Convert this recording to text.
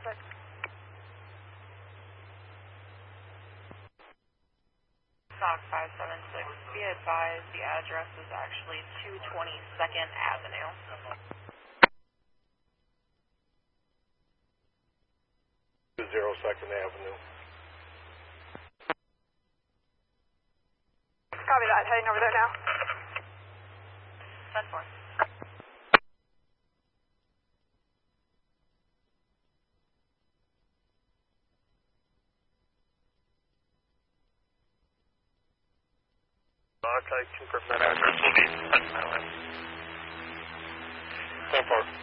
576. Stock 576. Be advised the address is actually 222nd Avenue. Second Avenue. Copy that. Heading over there now. 10-4. I confirm that address will be 10-4.